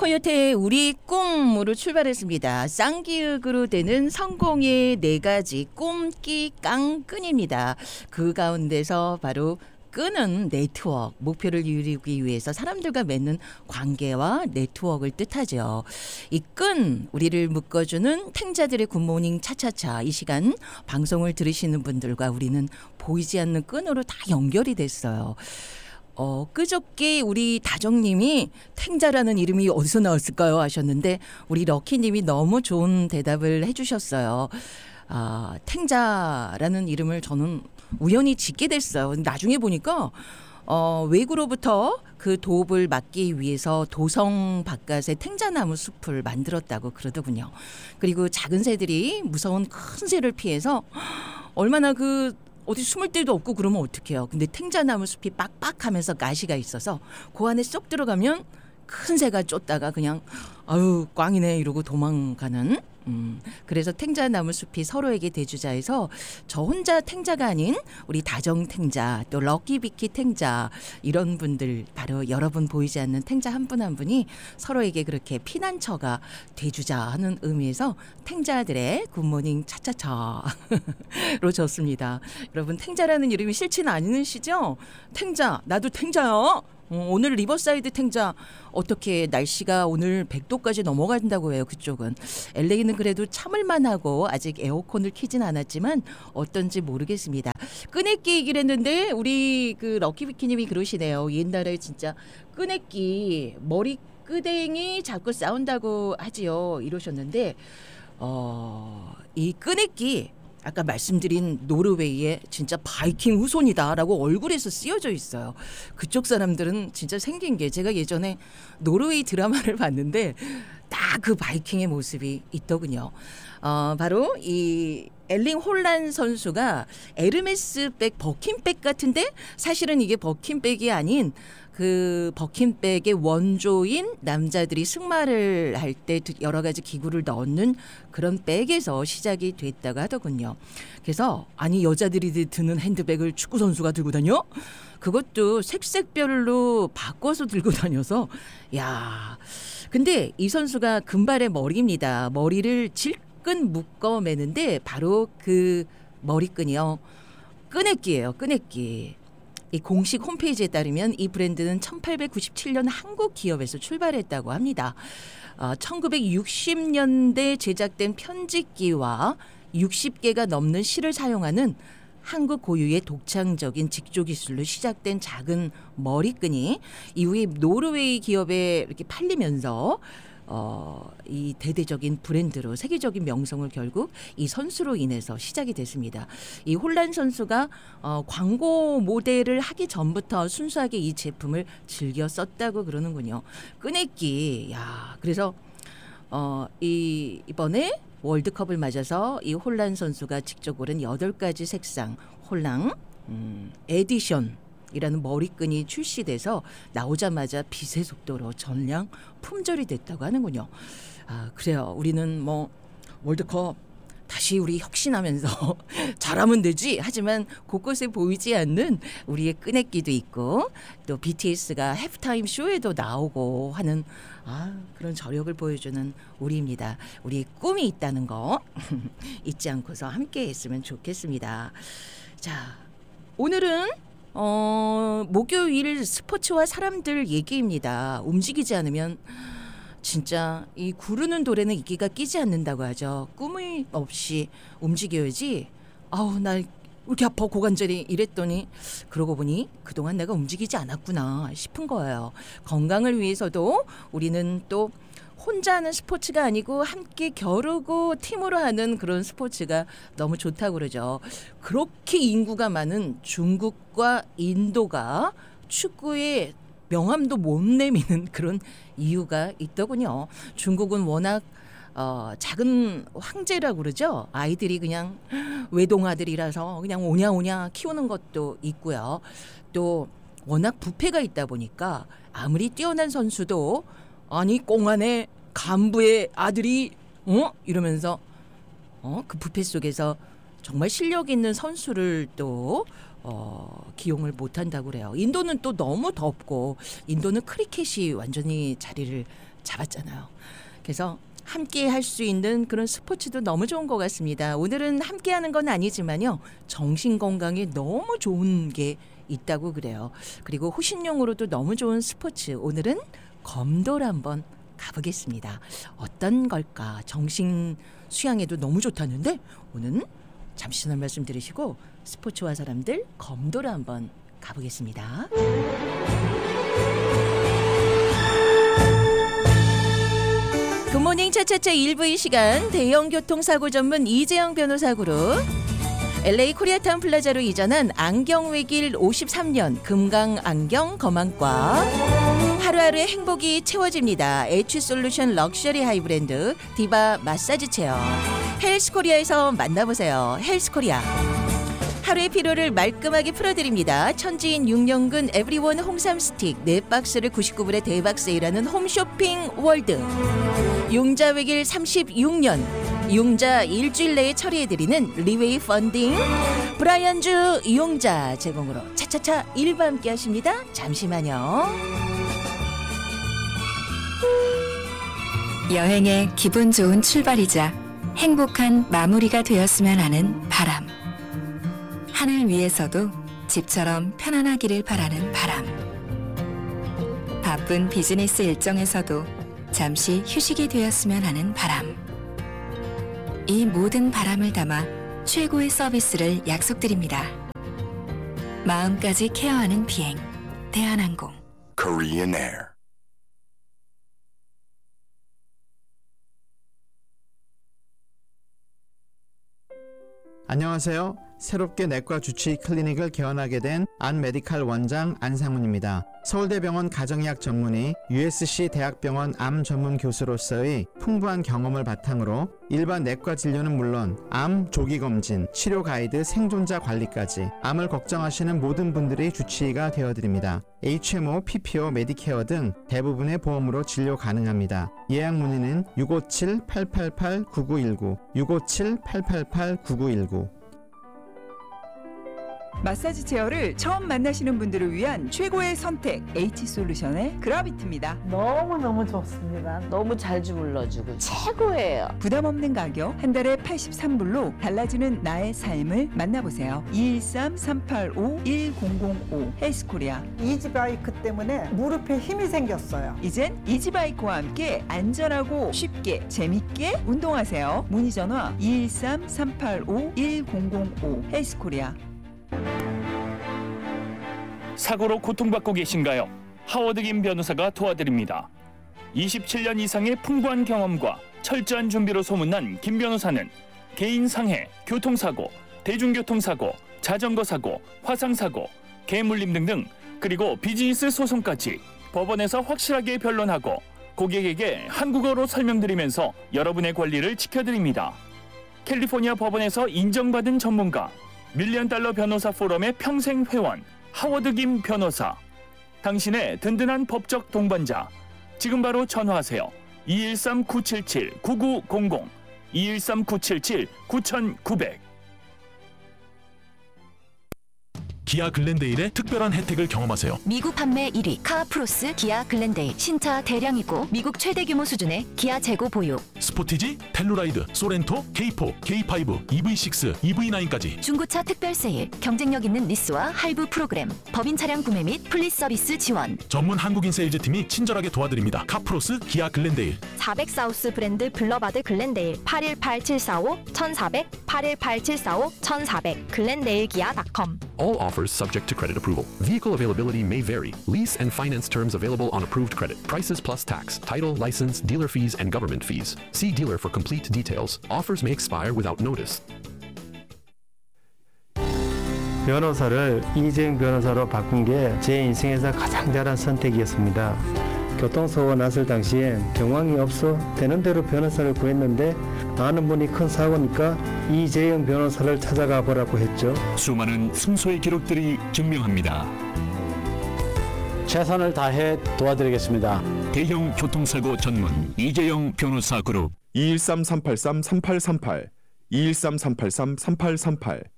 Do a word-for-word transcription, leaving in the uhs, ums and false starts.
코요태의 우리 꿈으로 출발했습니다. 쌍기역으로 되는 성공의 네 가지 꿈끼 깡끈입니다. 그 가운데서 바로 끈은 네트워크, 목표를 이루기 위해서 사람들과 맺는 관계와 네트워크를 뜻하죠. 이 끈, 우리를 묶어주는 탱자들의 굿모닝 차차차. 이 시간 방송을 들으시는 분들과 우리는 보이지 않는 끈으로 다 연결이 됐어요. 어, 그저께 우리 다정님이 탱자라는 이름이 어디서 나왔을까요? 하셨는데 우리 럭키님이 너무 좋은 대답을 해주셨어요. 아, 탱자라는 이름을 저는 우연히 짓게 됐어요. 나중에 보니까 어, 외구로부터 그 도읍을 막기 위해서 도성 바깥에 탱자나무 숲을 만들었다고 그러더군요. 그리고 작은 새들이 무서운 큰 새를 피해서 얼마나 그 어디 숨을 데도 없고 그러면 어떡해요. 근데 탱자나무 숲이 빡빡하면서 가시가 있어서 그 안에 쏙 들어가면 큰 새가 쫓다가 그냥 아유 꽝이네 이러고 도망가는. 음, 그래서 탱자나무 숲이 서로에게 대주자해서 저 혼자 탱자가 아닌 우리 다정 탱자 또 럭키비키 탱자 이런 분들 바로 여러분 보이지 않는 탱자 한 분 한 분이 서로에게 그렇게 피난처가 대주자 하는 의미에서 탱자들의 굿모닝 차차차로 줬습니다. 여러분 탱자라는 이름이 싫지는 않으시죠? 탱자 나도 탱자요. 오늘 리버사이드 탱자 어떻게 날씨가 오늘 백 도까지 넘어간다고 해요. 그쪽은. 엘에이는 그래도 참을만 하고 아직 에어컨을 켜진 않았지만 어떤지 모르겠습니다. 끄내기 얘기를 했는데 우리 그 럭키비키님이 그러시네요. 옛날에 진짜 끄내기 머리 끄댕이 자꾸 싸운다고 하지요. 이러셨는데 어, 이 끄내기 아까 말씀드린 노르웨이의 진짜 바이킹 후손이다라고 얼굴에서 쓰여져 있어요. 그쪽 사람들은 진짜 생긴 게 제가 예전에 노르웨이 드라마를 봤는데 딱 그 바이킹의 모습이 있더군요. 어, 바로 이 엘링 홀란 선수가 에르메스 백 버킨백 같은데 사실은 이게 버킨백이 아닌 그 버킨백의 원조인 남자들이 승마를 할 때 여러 가지 기구를 넣는 그런 백에서 시작이 됐다고 하더군요. 그래서 아니 여자들이 드는 핸드백을 축구 선수가 들고 다녀? 그것도 색색별로 바꿔서 들고 다녀서 야. 근데 이 선수가 금발의 머리입니다. 머리를 질끈 묶어 매는데 바로 그 머리끈이요. 끄내기예요. 끄내기. 이 공식 홈페이지에 따르면 이 브랜드는 천팔백구십칠 년 한국 기업에서 출발했다고 합니다. 어, 천구백육십 년대 제작된 편집기와 육십 개가 넘는 실을 사용하는 한국 고유의 독창적인 직조 기술로 시작된 작은 머리끈이 이후에 노르웨이 기업에 이렇게 팔리면서 어, 이 대대적인 브랜드로 세계적인 명성을 결국 이 선수로 인해서 시작이 됐습니다. 이 홀란 선수가 어, 광고 모델을 하기 전부터 순수하게 이 제품을 즐겨 썼다고 그러는군요. 끄내기. 야, 그래서 어, 이 이번에 월드컵을 맞아서 이 홀란 선수가 직접 고른 여덟 가지 색상 홀랑 음, 에디션 이라는 머리끈이 출시돼서 나오자마자 빛의 속도로 전량 품절이 됐다고 하는군요. 아, 그래요. 우리는 뭐 월드컵 다시 우리 혁신하면서 잘하면 되지. 하지만 곳곳에 보이지 않는 우리의 끄내기도 있고 또 비티에스가 해프타임 쇼에도 나오고 하는 아, 그런 저력을 보여주는 우리입니다. 우리의 꿈이 있다는 거 잊지 않고서 함께 했으면 좋겠습니다. 자, 오늘은 어, 목요일 스포츠와 사람들 얘기입니다. 움직이지 않으면 진짜 이 구르는 돌에는 이끼가 끼지 않는다고 하죠. 꿈이 없이 움직여야지. 아우 나 이렇게 아파 고관절이 이랬더니 그러고 보니 그동안 내가 움직이지 않았구나 싶은 거예요. 건강을 위해서도 우리는 또 혼자 하는 스포츠가 아니고 함께 겨루고 팀으로 하는 그런 스포츠가 너무 좋다고 그러죠. 그렇게 인구가 많은 중국과 인도가 축구에 명함도 못 내미는 그런 이유가 있더군요. 중국은 워낙 어, 작은 황제라고 그러죠. 아이들이 그냥 외동아들이라서 그냥 오냐오냐 키우는 것도 있고요. 또 워낙 부패가 있다 보니까 아무리 뛰어난 선수도 아니 꽁안에 간부의 아들이 어? 이러면서 어? 그 부패 속에서 정말 실력 있는 선수를 또 어, 기용을 못한다고 그래요. 인도는 또 너무 덥고 인도는 크리켓이 완전히 자리를 잡았잖아요. 그래서 함께 할 수 있는 그런 스포츠도 너무 좋은 것 같습니다. 오늘은 함께 하는 건 아니지만요. 정신 건강에 너무 좋은 게 있다고 그래요. 그리고 호신용으로도 너무 좋은 스포츠. 오늘은 검도를 한번 가보겠습니다. 어떤 걸까? 정신 수양에도 너무 좋다는데 오늘은 잠시 전에 말씀 들으시고 스포츠와 사람들 검도를 한번 가보겠습니다. 굿모닝 차차차 일 부 이 시간 대형 교통사고 전문 이재영 변호사 그룹 엘에이 코리아타운 플라자로 이전한 안경외길 오십삼 년 금강안경 검안과 하루하루의 행복이 채워집니다. H솔루션 럭셔리 하이브랜드 디바 마사지 체어 헬스코리아에서 만나보세요. 헬스코리아 하루의 피로를 말끔하게 풀어드립니다. 천지인 육 년근 에브리원 홍삼 스틱 네 박스를 구십구 불에 대박 세일하는 홈쇼핑 월드 융자 외길 삼십육 년 융자 일주일 내에 처리해드리는 리웨이 펀딩 브라이언즈 융자 제공으로 차차차 일 부 함께 하십니다. 잠시만요. 여행의 기분 좋은 출발이자 행복한 마무리가 되었으면 하는 바람. 하늘 위에서도 집처럼 편안하기를 바라는 바람. 바쁜 비즈니스 일정에서도 잠시 휴식이 되었으면 하는 바람. 이 모든 바람을 담아 최고의 서비스를 약속드립니다. 마음까지 케어하는 비행 대한항공 Korean Air. 안녕하세요. 새롭게 내과 주치 클리닉을 개원하게 된 안메디칼 원장 안상훈입니다. 서울대병원 가정의학 전문의 유에스씨 대학병원 암 전문 교수로서의 풍부한 경험을 바탕으로 일반 내과 진료는 물론 암 조기 검진, 치료 가이드, 생존자 관리까지 암을 걱정하시는 모든 분들의 주치의가 되어드립니다. 에이치엠오, 피피오, 메디케어 등 대부분의 보험으로 진료 가능합니다. 예약 문의는 육오칠 팔팔팔 구구일구, 육오칠 팔팔팔 구구일구. 마사지 체어를 처음 만나시는 분들을 위한 최고의 선택 H솔루션의 그라비트입니다. 너무너무 좋습니다. 너무 잘 주물러주고 최고예요. 부담 없는 가격 한 달에 팔십삼 불로 달라지는 나의 삶을 만나보세요. 이일삼 삼팔오 일공공오 헬스코리아. 이지바이크 때문에 무릎에 힘이 생겼어요. 이젠 이지바이크와 함께 안전하고 쉽게 재밌게 운동하세요. 문의 전화 이일삼 삼팔오 일공공오 헬스코리아. 사고로 고통받고 계신가요? 하워드 김 변호사가 도와드립니다. 이십칠 년 이상의 풍부한 경험과 철저한 준비로 소문난 김 변호사는 개인 상해, 교통사고, 대중교통사고, 자전거 사고, 화상사고, 개물림 등등 그리고 비즈니스 소송까지 법원에서 확실하게 변론하고 고객에게 한국어로 설명드리면서 여러분의 권리를 지켜드립니다. 캘리포니아 법원에서 인정받은 전문가 밀리언 달러 변호사 포럼의 평생 회원 하워드 김 변호사. 당신의 든든한 법적 동반자. 지금 바로 전화하세요. 이일삼 구칠칠 구구공공 이일삼 구칠칠 구구공공. 기아 글렌데일의 특별한 혜택을 경험하세요. 미국 판매 일 위 카프로스 기아 글렌데일. 신차 대량이고 미국 최대 규모 수준의 기아 재고 보유. 스포티지, 텔루라이드, 소렌토, 케이포, 케이파이브, 이브이식스, 이브이나인까지 중고차 특별 세일, 경쟁력 있는 리스와 할부 프로그램, 법인 차량 구매 및 플리스 서비스 지원. 전문 한국인 세일즈팀이 친절하게 도와드립니다. 카프로스 기아 글렌데일. 사백 사우스 브랜드 블러바드 글렌데일 팔일팔 칠사오 천사백 팔일팔 칠사오 천사백 글렌데일 기아 닷컴. All offers subject to credit approval. Vehicle availability may vary. Lease and finance terms available on approved credit. Prices plus tax, title, license, dealer fees, and government fees. See dealer for complete details. Offers may expire without notice. 변호사를 이재영 변호사로 바꾼 게 제 인생에서 가장 잘한 선택이었습니다. 교통사고 났을 당시엔 경황이 없어 되는 대로 변호사를 구했는데 아는 분이 큰 사고니까 이재영 변호사를 찾아가 보라고 했죠. 수많은 승소의 기록들이 증명합니다. 최선을 다해 도와드리겠습니다. 대형 교통사고 전문 이재영 변호사 그룹 이일삼 삼팔삼 삼팔삼팔 이일삼 삼팔삼 삼팔삼팔